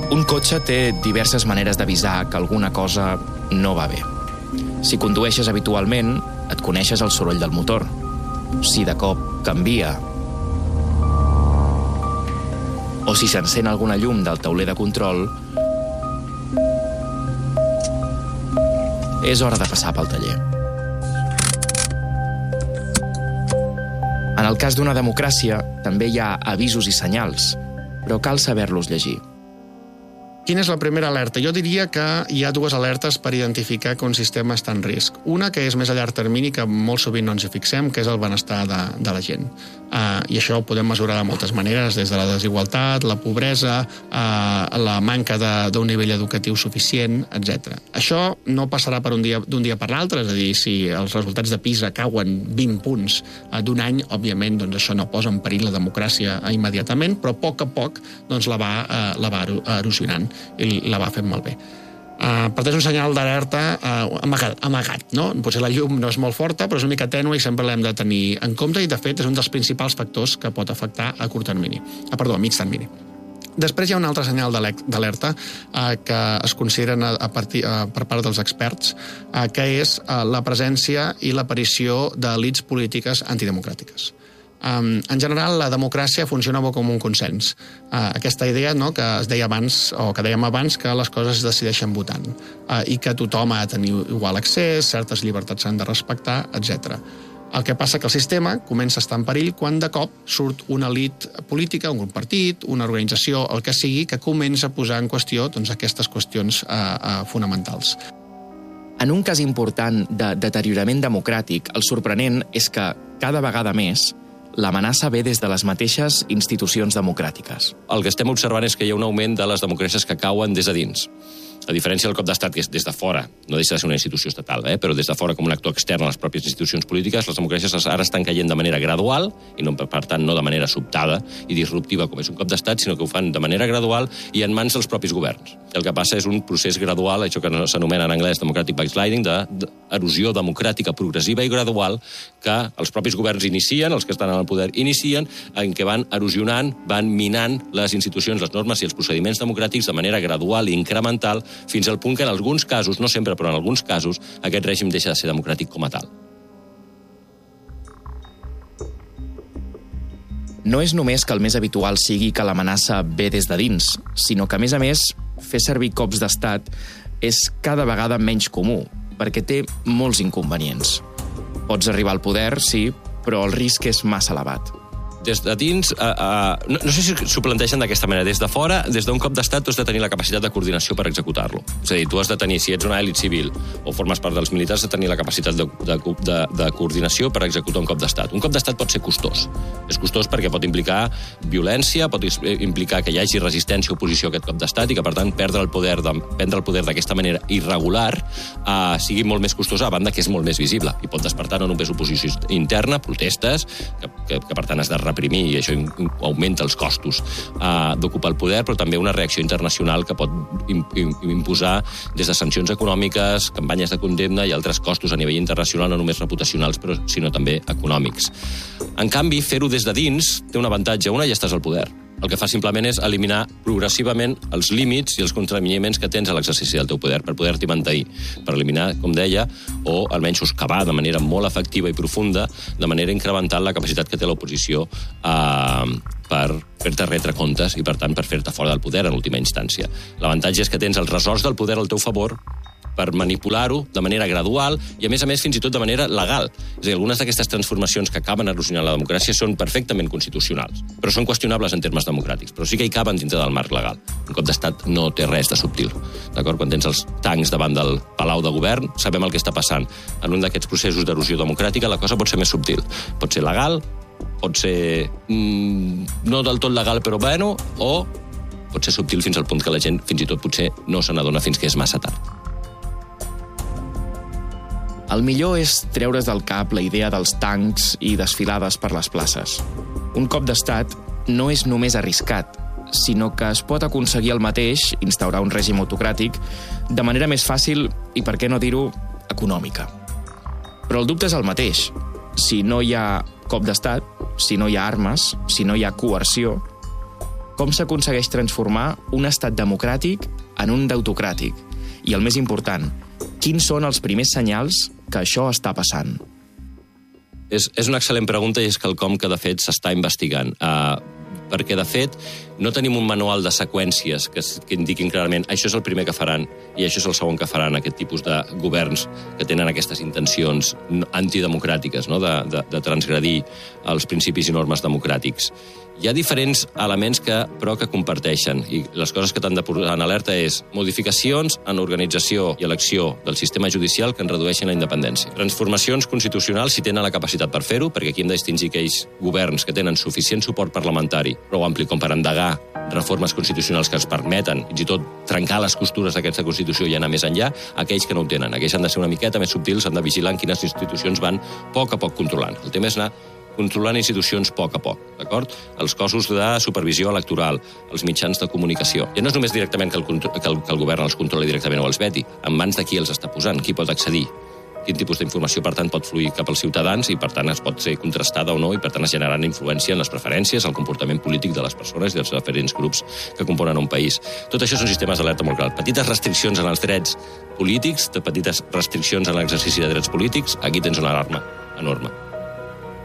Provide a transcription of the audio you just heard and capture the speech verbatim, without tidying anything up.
Un cotxe té diverses maneres d'avisar que alguna cosa no va bé. Si condueixes habitualment, et coneixes el soroll del motor. Si de cop canvia, o si s'encén alguna llum del tauler de control, és hora de passar pel taller. En el cas d'una democràcia, també hi ha avisos i senyals, però cal saber-los llegir. Quina és la primera alerta? Jo diria que hi ha dues alertes per identificar que un sistema està en risc. Una, que és més a llarg termini, que molt sovint no ens hi fixem, que és el benestar de, de la gent. Uh, I això ho podem mesurar de moltes maneres, des de la desigualtat, la pobresa, uh, la manca d'un nivell educatiu suficient, etcètera. Això no passarà per un dia d'un dia per l'altre, és a dir, si els resultats de PISA cauen vint punts uh, d'un any, òbviament doncs, això no posa en perill la democràcia uh, immediatament, però a poc a poc doncs, la va, uh, la va erosionant i la va fent malbé. Uh, per tant, és un senyal d'alerta uh, amagat, amagat, no? Potser la llum no és molt forta, però és una mica tènue i sempre l'hem de tenir en compte i, de fet, és un dels principals factors que pot afectar a curt termini. Ah, perdó, a mig termini. Després hi ha un altre senyal d'alerta uh, que es consideren a, a partir, uh, per part dels experts, uh, que és uh, la presència i l'aparició d'elits polítiques antidemocràtiques. Um, en general, la democràcia funciona com un consens. Uh, aquesta idea, no, que es deia abans, o que dèiem abans, que les coses es decideixen votant uh, i que tothom ha de tenir igual accés, certes llibertats s'han de respectar, etcètera. El que passa que el sistema comença a estar en perill quan de cop surt una elit política, un partit, una organització, el que sigui, que comença a posar en qüestió doncs, aquestes qüestions uh, uh, fonamentals. En un cas important de deteriorament democràtic, el sorprenent és que, cada vegada més, l'amenaça ve des de les mateixes institucions democràtiques. El que estem observant és que hi ha un augment de les democràcies que cauen des de dins. A diferència del cop d'estat, que és des de fora, no deixa de ser una institució estatal, eh? però des de fora com un actor extern a les pròpies institucions polítiques, les democràcies ara estan caient de manera gradual, i no, per tant no de manera sobtada i disruptiva com és un cop d'estat, sinó que ho fan de manera gradual i en mans dels propis governs. El que passa és un procés gradual, això que s'anomena en anglès democratic backsliding, d'erosió democràtica progressiva i gradual que els propis governs inicien, els que estan en el poder inicien, en què van erosionant, van minant les institucions, les normes i els procediments democràtics de manera gradual i incremental, fins al punt que en alguns casos, no sempre, però en alguns casos, aquest règim deixa de ser democràtic com a tal. No és només que el més habitual sigui que l'amenaça ve des de dins, sinó que, a més a més, fer servir cops d'estat és cada vegada menys comú, perquè té molts inconvenients. Pots arribar al poder, sí, però el risc és massa elevat. Des de dins, uh, uh, no, no sé si s'ho plantegen d'aquesta manera, des de fora, des d'un cop d'estat, tu has de tenir la capacitat de coordinació per executar-lo. És a dir, tu has de tenir, si ets una elit civil o formes part dels militars, has de tenir la capacitat de, de, de, de coordinació per executar un cop d'estat. Un cop d'estat pot ser costós. És costós perquè pot implicar violència, pot implicar que hi hagi resistència o oposició a aquest cop d'estat i que, per tant, perdre el poder, de, prendre el poder d'aquesta manera irregular uh, sigui molt més costós, a banda que és molt més visible i pot despertar no només oposició interna, protestes, que, que, que per tant has de reprimir i això augmenta els costos uh, d'ocupar el poder, però també una reacció internacional que pot imposar des de sancions econòmiques, campanyes de condemna i altres costos a nivell internacional, no només reputacionals, però, sinó també econòmics. En canvi, fer-ho des de dins té un avantatge. Una, ja estàs al poder. El que fa simplement és eliminar progressivament els límits i els contraveniments que tens a l'exercici del teu poder per poder-t'hi mantenir, per eliminar, com deia, o almenys soscavar de manera molt efectiva i profunda, de manera incrementant la capacitat que té l'oposició eh, per fer-te retre comptes i, per tant, per fer-te fora del poder en última instància. L'avantatge és que tens els ressorts del poder al teu favor per manipular-ho de manera gradual i, a més a més, fins i tot de manera legal. És a dir, algunes d'aquestes transformacions que acaben erosionant la democràcia són perfectament constitucionals, però són qüestionables en termes democràtics, però sí que hi caben dintre del marc legal. Un cop d'estat no té res de subtil. D'acord? Quan tens els tancs davant del Palau de Govern, sabem el que està passant. En un d'aquests processos d'erosió democràtica la cosa pot ser més subtil. Pot ser legal, pot ser mm, no del tot legal, però bueno, o pot ser subtil fins al punt que la gent fins i tot potser no se n'adona fins que és massa tard. El millor és treure's del cap la idea dels tancs i desfilades per les places. Un cop d'estat no és només arriscat, sinó que es pot aconseguir el mateix, instaurar un règim autocràtic, de manera més fàcil i, per què no dir-ho, econòmica. Però el dubte és el mateix. Si no hi ha cop d'estat, si no hi ha armes, si no hi ha coerció, com s'aconsegueix transformar un estat democràtic en un d'autocràtic. I el més important, quins són els primers senyals que això està passant? És, és una excel·lent pregunta i és quelcom que, de fet, s'està investigant. Uh, perquè, de fet, no tenim un manual de seqüències que, que indiquin clarament això és el primer que faran i això és el segon que faran aquest tipus de governs que tenen aquestes intencions antidemocràtiques, no? de, de, de transgredir els principis i normes democràtics. Hi ha diferents elements que, però que comparteixen, i les coses que t'han de posar en alerta és modificacions en organització i elecció del sistema judicial que en redueixen la independència. Transformacions constitucionals si tenen la capacitat per fer-ho, perquè aquí hem de distingir aquells governs que tenen suficient suport parlamentari, prou ampli com per endegar reformes constitucionals que els permeten, fins i tot trencar les costures d'aquesta Constitució i anar més enllà, aquells que no ho tenen. Aquells han de ser una miqueta més subtils, han de vigilar en quines institucions van a poc a poc controlant. El tema és anar controlant institucions a poc a poc, d'acord? Els cossos de supervisió electoral, els mitjans de comunicació. Ja no és només directament que el, que el, que el govern els controli directament o els veti, en mans de qui els està posant, qui pot accedir, quin tipus d'informació, per tant, pot fluir cap als ciutadans i, per tant, es pot ser contrastada o no i, per tant, es generarà influència en les preferències, el comportament polític de les persones i dels diferents grups que componen un país. Tot això són sistemes d'alerta molt clar. Petites restriccions en els drets polítics, de petites restriccions en l'exercici de drets polítics, aquí tens una alarma enorme.